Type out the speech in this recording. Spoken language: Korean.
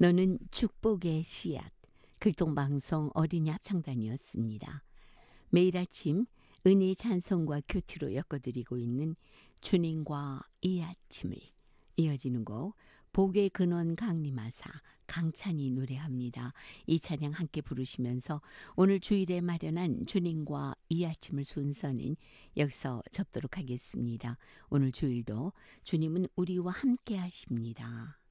너는 축복의 씨앗. 극동방송 어린이 합창단이었습니다. 매일 아침 은혜의 찬송과 큐티로 엮어드리고 있는 주님과 이 아침을, 이어지는 곡 복의 근원 강림하사 강찬이 노래합니다. 이 찬양 함께 부르시면서 오늘 주일에 마련한 주님과 이 아침을 순서는 여기서 접도록 하겠습니다. 오늘 주일도 주님은 우리와 함께 하십니다.